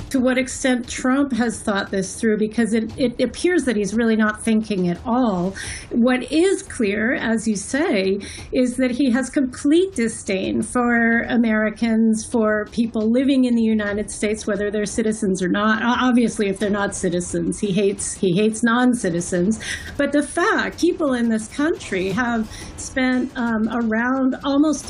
to what extent Trump has thought this through, because it appears that he's really not thinking at all. What is clear, as you say, is that he has complete disdain for Americans, for people living in the United States, whether they're citizens or not. Obviously, if they're not citizens, he hates non-citizens. But the fact people in this country have spent around almost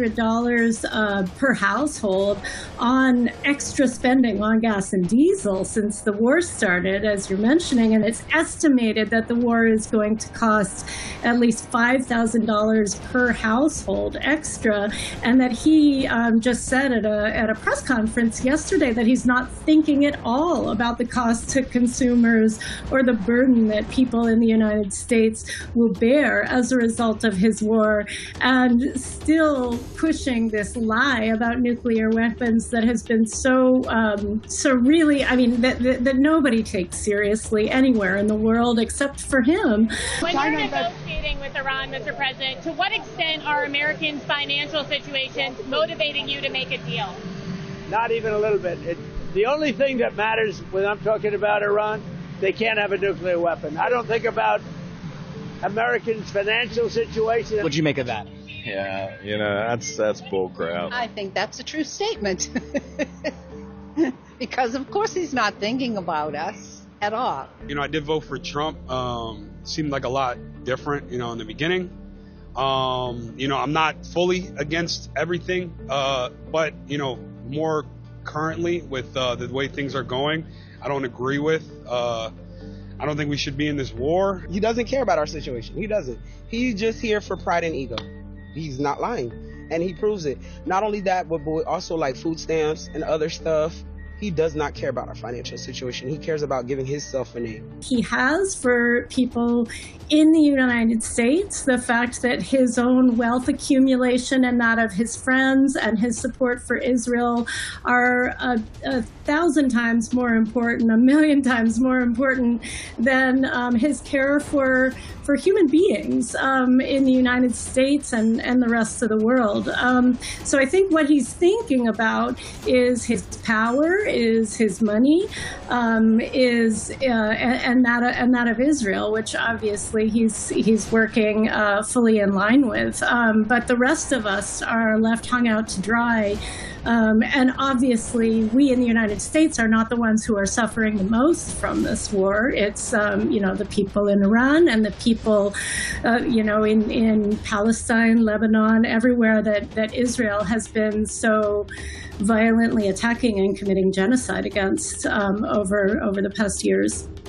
$300 per household on extra spending on gas and diesel since the war started, as you're mentioning, and it's estimated that the war is going to cost at least $5,000 per household extra, and that he just said at a press conference yesterday that he's not thinking at all about the cost to consumers or the burden that people in the United States will bear as a result of his war, and still pushing this lie about nuclear weapons that has been so really, I mean, that nobody takes seriously anywhere in the world except for him. When you're negotiating with Iran, Mr. President, to what extent are Americans' financial situations motivating you to make a deal? Not even a little bit. The only thing that matters when I'm talking about Iran, they can't have a nuclear weapon. I don't think about Americans' financial situation. What'd you make of that? Yeah, that's bull crap. I think that's a true statement. Because, of course, he's not thinking about us at all. I did vote for Trump. Seemed like a lot different, in the beginning. I'm not fully against everything, but, more currently with the way things are going, I don't agree with. I don't think we should be in this war. He doesn't care about our situation. He doesn't. He's just here for pride and ego. He's not lying. And he proves it. Not only that, but also like food stamps and other stuff. He does not care about our financial situation. He cares about giving himself a name. He has, for people in the United States, the fact that his own wealth accumulation and that of his friends and his support for Israel are 1,000 times more important, 1,000,000 times more important than his care for human beings in the United States and the rest of the world. So I think what he's thinking about is his power, is his money, and that of Israel, which obviously he's working fully in line with. But the rest of us are left hung out to dry. And obviously, we in the United States are not the ones who are suffering the most from this war. It's, the people in Iran and the people, in Palestine, Lebanon, everywhere that Israel has been so violently attacking and committing genocide against over the past years.